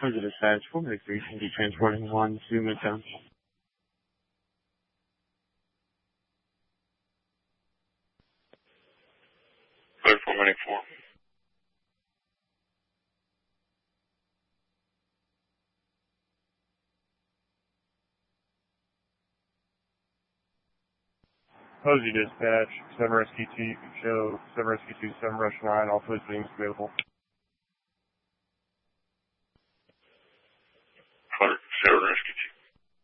How's it dispatch? 403 can be transporting 1 to Midtown. Clear 494. Posey dispatch, 7 Rescue 2, show 7 Rescue 2, 7 Rush 9, all Posey beings available.